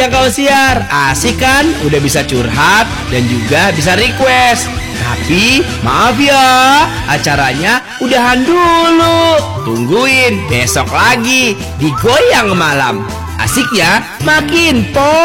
yang kau siar. Asik kan? Udah bisa curhat dan juga bisa request. Tapi maaf ya, acaranya udahan dulu. Tungguin besok lagi di Goyang Malam. Asik ya, makin po.